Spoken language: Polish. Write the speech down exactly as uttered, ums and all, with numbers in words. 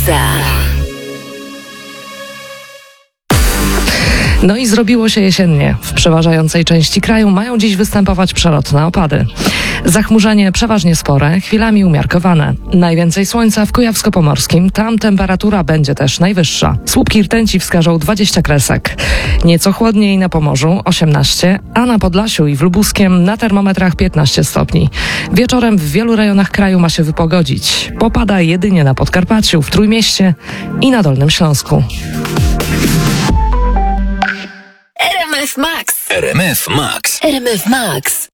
No i zrobiło się jesiennie. W przeważającej części kraju mają dziś występować przelotne opady. Zachmurzenie przeważnie spore, chwilami umiarkowane. Najwięcej słońca w Kujawsko-Pomorskim, tam temperatura będzie też najwyższa. Słupki rtęci wskażą dwadzieścia kresek. Nieco chłodniej na Pomorzu osiemnaście, a na Podlasiu i w Lubuskiem na termometrach piętnaście stopni. Wieczorem w wielu rejonach kraju ma się wypogodzić. Popada jedynie na Podkarpaciu, w Trójmieście i na Dolnym Śląsku. R M F Max. R M F Max. R M F Max.